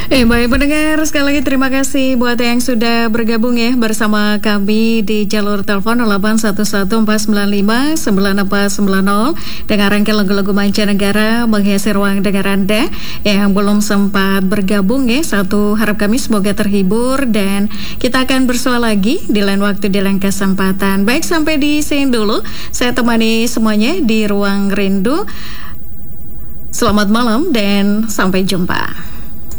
Baik pendengar, sekali lagi terima kasih buat yang sudah bergabung ya bersama kami di jalur telepon 0811495940 dengan rangkaian lagu-lagu mancanegara menghiasi ruang dengar Anda yang belum sempat bergabung ya. Satu harap kami semoga terhibur dan kita akan bersua lagi di lain waktu di lain kesempatan. Baik, sampai di sini dulu saya temani semuanya di Ruang Rindu. Selamat malam dan sampai jumpa.